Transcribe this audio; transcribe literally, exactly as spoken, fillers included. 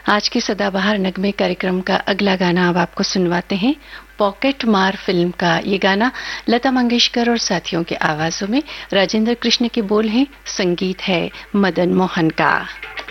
आज के सदाबहार नगमे कार्यक्रम का अगला गाना अब आपको सुनवाते हैं। पॉकेट मार फिल्म का ये गाना लता मंगेशकर और साथियों की आवाजों में, राजेंद्र कृष्ण के बोल हैं, संगीत है मदन मोहन का।